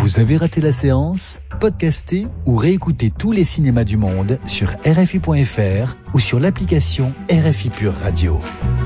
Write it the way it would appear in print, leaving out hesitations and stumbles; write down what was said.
Vous avez raté la séance? Podcastez ou réécoutez tous les cinémas du monde sur RFI.fr ou sur l'application RFI Pure Radio.